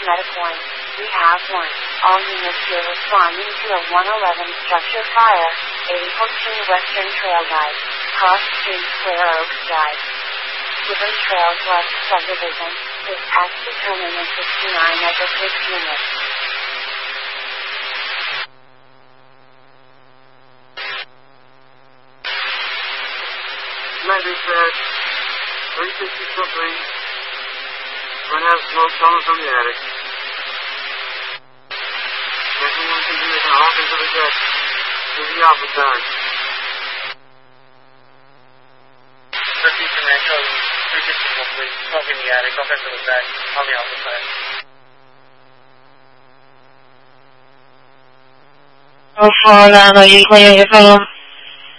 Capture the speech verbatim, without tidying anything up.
Medic one. We have one. All units here responding to a one eleven structure fire, eighty fourteen Western Trail Drive, Cross Street, Square Oaks Drive. Given Trails West Subdivision, dispatch determinant sixty-nine as a six unit. Medic said, three sixty something. We're going to have smoke coming from the attic. Everyone can do this and hop into the deck. Do the opposite time. thirteen Command Code, three sixty complete. Smoke in the attic, up into the deck, on the opposite side. Alpha Lima, you clear your phone?